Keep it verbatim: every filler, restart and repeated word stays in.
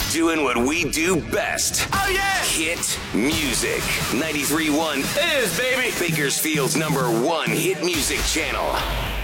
Doing what we do best. Oh, yeah! Hit music. ninety-three point one It is, baby. Bakersfield's number one hit music channel.